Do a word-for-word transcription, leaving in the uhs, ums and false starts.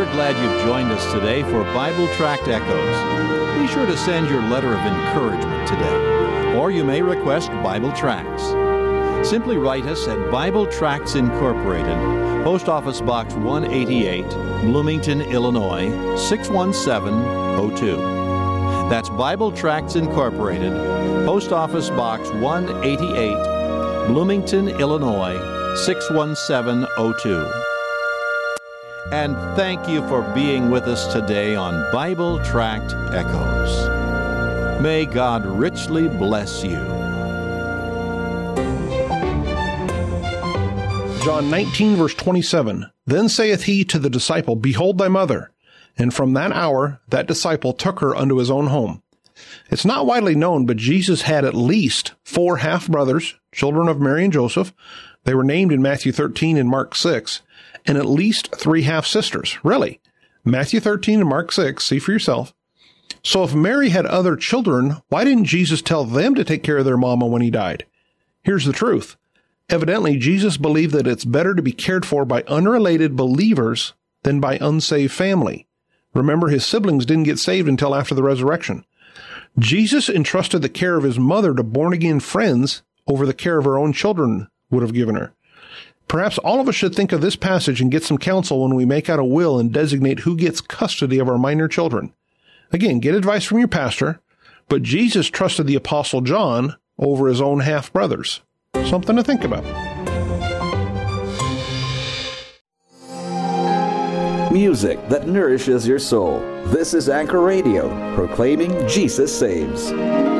glad you've joined us today for Bible Tract Echoes. Be sure to send your letter of encouragement today, or you may request Bible Tracts. Simply write us at Bible Tracts Incorporated, Post Office Box one eighty-eight, Bloomington, Illinois, six one seven oh two. That's Bible Tracts Incorporated, Post Office Box one eighty-eight, Bloomington, Illinois, six one seven oh two. And thank you for being with us today on Bible Tract Echoes. May God richly bless you. John nineteen, verse twenty-seven, Then saith he to the disciple, Behold thy mother. And from that hour that disciple took her unto his own home. It's not widely known, but Jesus had at least four half-brothers, children of Mary and Joseph. They were named in Matthew thirteen and Mark six, and at least three half-sisters. Really. Matthew thirteen and Mark six, see for yourself. So if Mary had other children, why didn't Jesus tell them to take care of their mama when he died? Here's the truth. Evidently, Jesus believed that it's better to be cared for by unrelated believers than by unsaved family. Remember, his siblings didn't get saved until after the resurrection. Jesus entrusted the care of his mother to born-again friends over the care of her own children would have given her. Perhaps all of us should think of this passage and get some counsel when we make out a will and designate who gets custody of our minor children. Again, get advice from your pastor, but Jesus trusted the Apostle John over his own half-brothers. Something to think about. Music that nourishes your soul. This is Anchor Radio, proclaiming Jesus saves.